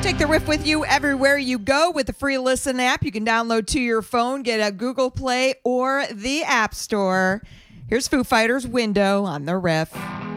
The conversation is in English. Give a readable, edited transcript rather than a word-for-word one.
Take the riff with you everywhere you go with the free Listen app. You can download to your phone, get a Google Play or the App Store. Here's Foo Fighters' Window on the riff.